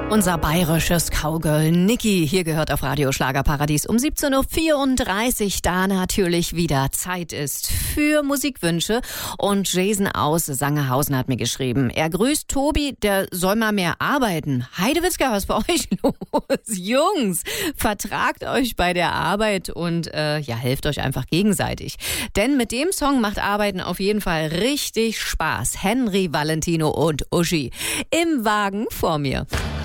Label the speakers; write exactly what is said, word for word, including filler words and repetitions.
Speaker 1: Unser bayerisches Cowgirl Niki, hier gehört auf Radio Schlagerparadies um siebzehn Uhr vierunddreißig, da natürlich wieder Zeit ist für Musikwünsche. Und Jason aus Sangerhausen hat mir geschrieben, er grüßt Tobi, der soll mal mehr arbeiten. Heidewitzka, was ist bei euch los? Jungs, vertragt euch bei der Arbeit und äh, ja, helft euch einfach gegenseitig. Denn mit dem Song macht Arbeiten auf jeden Fall richtig Spaß. Henry, Valentino und Uschi im Wagen vor mir.